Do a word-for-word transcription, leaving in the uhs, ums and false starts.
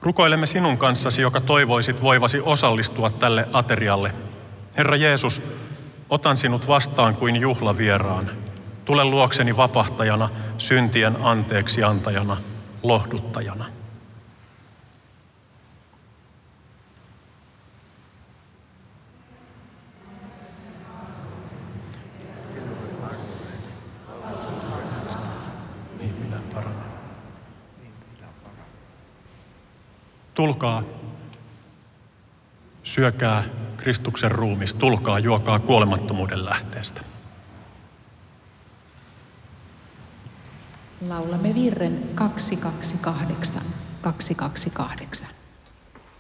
Rukoilemme sinun kanssasi, joka toivoisit voivasi osallistua tälle aterialle. Herra Jeesus, otan sinut vastaan kuin juhlavieraan. Tule luokseni vapahtajana, syntien anteeksi antajana, lohduttajana. Niin minä paranen. Tulkaa, syökää Kristuksen ruumis, tulkaa, juokaa kuolemattomuuden lähteestä. Laulamme virren kaksi kaksi kahdeksan, kaksi kaksi kahdeksan.